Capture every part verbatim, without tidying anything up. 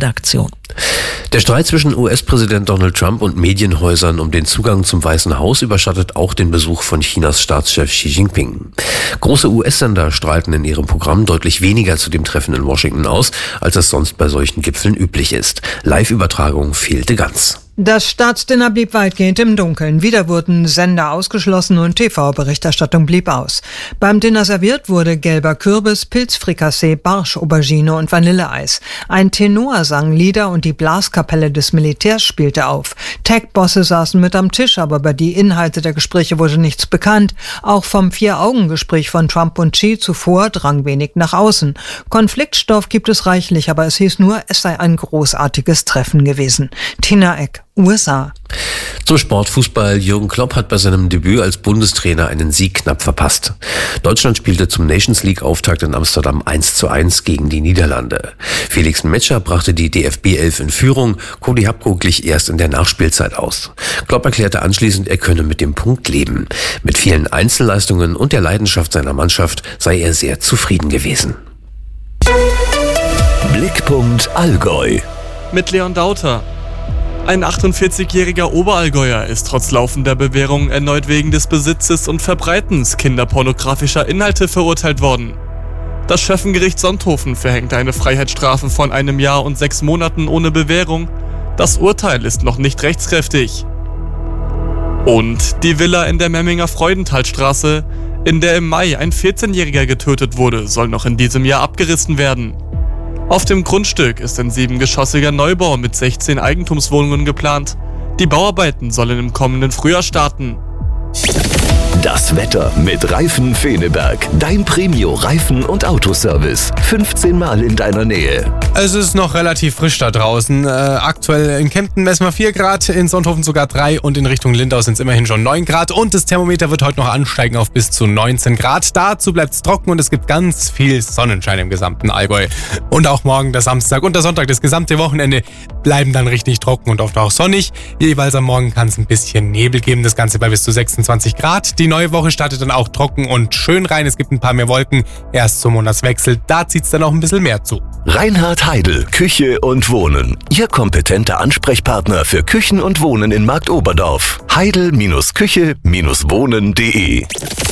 Redaktion. Der Streit zwischen U S-Präsident Donald Trump und Medienhäusern um den Zugang zum Weißen Haus überschattet auch den Besuch von Chinas Staatschef Xi Jinping. Große U S-Sender strahlten in ihrem Programm deutlich weniger zu dem Treffen in Washington aus, als es sonst bei solchen Gipfeln üblich ist. Live-Übertragung fehlte ganz. Das Staatsdinner blieb weitgehend im Dunkeln. Wieder wurden Sender ausgeschlossen und T V-Berichterstattung blieb aus. Beim Dinner serviert wurde gelber Kürbis, Pilzfrikassee, Barsch, Aubergine und Vanilleeis. Ein Tenor sang Lieder und die Blaskapelle des Militärs spielte auf. Tech-Bosse saßen mit am Tisch, aber über die Inhalte der Gespräche wurde nichts bekannt. Auch vom Vier-Augen-Gespräch von Trump und Xi zuvor drang wenig nach außen. Konfliktstoff gibt es reichlich, aber es hieß nur, es sei ein großartiges Treffen gewesen. Tina Eck, U S A. Zum Sportfußball. Jürgen Klopp hat bei seinem Debüt als Bundestrainer einen Sieg knapp verpasst. Deutschland spielte zum Nations League-Auftakt in Amsterdam eins zu eins gegen die Niederlande. Felix Metscher brachte die D F B elf in Führung, Cody Hapko glich erst in der Nachspielzeit aus. Klopp erklärte anschließend, er könne mit dem Punkt leben. Mit vielen Einzelleistungen und der Leidenschaft seiner Mannschaft sei er sehr zufrieden gewesen. Blickpunkt Allgäu. Mit Leon Dauter. Ein achtundvierzigjähriger Oberallgäuer ist trotz laufender Bewährung erneut wegen des Besitzes und Verbreitens kinderpornografischer Inhalte verurteilt worden. Das Schöffengericht Sonthofen verhängte eine Freiheitsstrafe von einem Jahr und sechs Monaten ohne Bewährung. Das Urteil ist noch nicht rechtskräftig. Und die Villa in der Memminger Freudenthalstraße, in der im Mai ein vierzehnjähriger getötet wurde, soll noch in diesem Jahr abgerissen werden. Auf dem Grundstück ist ein siebengeschossiger Neubau mit sechzehn Eigentumswohnungen geplant. Die Bauarbeiten sollen im kommenden Frühjahr starten. Das Wetter mit Reifen Feneberg. Dein Premio-Reifen- und Autoservice. fünfzehn Mal in deiner Nähe. Es ist noch relativ frisch da draußen. Äh, aktuell in Kempten messen wir vier Grad, in Sonthofen sogar drei und in Richtung Lindau sind es immerhin schon neun Grad. Und das Thermometer wird heute noch ansteigen auf bis zu neunzehn Grad. Dazu bleibt es trocken und es gibt ganz viel Sonnenschein im gesamten Allgäu. Und auch morgen, der Samstag und der Sonntag, das gesamte Wochenende bleiben dann richtig trocken und oft auch sonnig. Jeweils am Morgen kann es ein bisschen Nebel geben, das Ganze bei bis zu sechsundzwanzig Grad. Die neue Woche startet dann auch trocken und schön rein. Es gibt ein paar mehr Wolken. Erst zum Monatswechsel, da zieht es dann auch ein bisschen mehr zu. Reinhard Heidel, Küche und Wohnen. Ihr kompetenter Ansprechpartner für Küchen und Wohnen in Marktoberdorf. heidel-küche wohnen punkt de.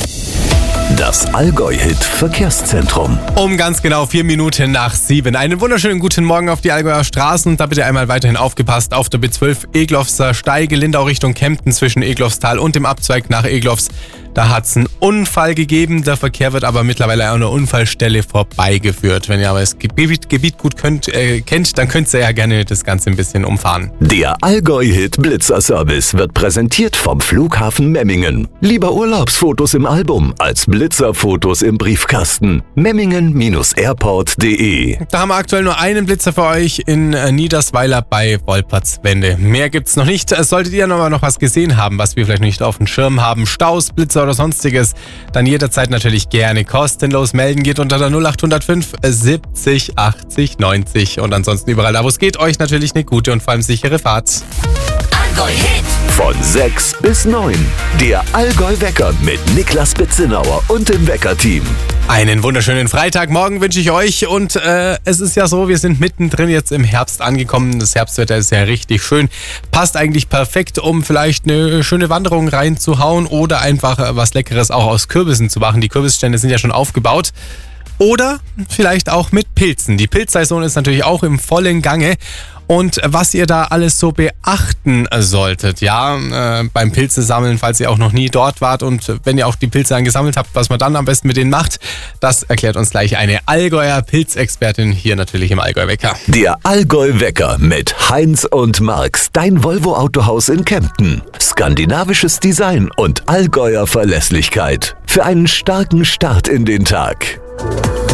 Das Allgäu-Hit Verkehrszentrum. Um ganz genau vier Minuten nach sieben. Einen wunderschönen guten Morgen auf die Allgäuer Straßen. Da bitte einmal weiterhin aufgepasst. Auf der B zwölf Eglofser Steige, Lindau Richtung Kempten zwischen Eglofstal und dem Abzweig nach Eglofs. Da hat es einen Unfall gegeben. Der Verkehr wird aber mittlerweile an der Unfallstelle vorbeigeführt. Wenn ihr aber das Gebiet, Gebiet gut könnt, äh, kennt, dann könnt ihr ja gerne das Ganze ein bisschen umfahren. Der Allgäu-Hit Blitzer-Service wird präsentiert vom Flughafen Memmingen. Lieber Urlaubsfotos im Album als Blitzerfotos im Briefkasten. memmingen airport punkt de. Da haben wir aktuell nur einen Blitzer für euch in Niedersweiler bei Wolpertswende. Mehr gibt's noch nicht. Solltet ihr aber noch was gesehen haben, was wir vielleicht noch nicht auf dem Schirm haben, Staus, Blitzer oder sonstiges, dann jederzeit natürlich gerne kostenlos melden. Geht unter der null acht null fünf siebzig achtzig neunzig und ansonsten überall da, wo es geht, euch natürlich eine gute und vor allem sichere Fahrt. Allgäu-Hit. Von sechs bis neun. Der Allgäu-Wecker mit Niklas Betzinauer und dem Wecker-Team. Einen wunderschönen Freitagmorgen wünsche ich euch und äh, es ist ja so, wir sind mittendrin jetzt im Herbst angekommen. Das Herbstwetter ist ja richtig schön. Passt eigentlich perfekt, um vielleicht eine schöne Wanderung reinzuhauen oder einfach was Leckeres auch aus Kürbissen zu machen. Die Kürbisstände sind ja schon aufgebaut. Oder vielleicht auch mit Pilzen. Die Pilzsaison ist natürlich auch im vollen Gange. Und was ihr da alles so beachten solltet, ja, äh, beim Pilze sammeln, falls ihr auch noch nie dort wart und wenn ihr auch die Pilze dann gesammelt habt, was man dann am besten mit denen macht, das erklärt uns gleich eine Allgäuer Pilzexpertin hier natürlich im Allgäu-Wecker. Der Allgäu-Wecker mit Heinz und Marx, dein Volvo-Autohaus in Kempten. Skandinavisches Design und Allgäuer Verlässlichkeit. Für einen starken Start in den Tag.